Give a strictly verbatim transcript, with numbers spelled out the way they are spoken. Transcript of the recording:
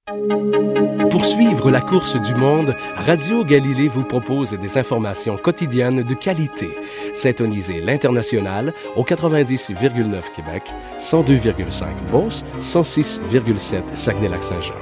Pour suivre la course du monde, Radio Galilée vous propose des informations quotidiennes de qualité. Syntonisez l'International au quatre-vingt-dix virgule neuf Québec, cent deux virgule cinq Beauce, cent six virgule sept Saguenay-Lac-Saint-Jean.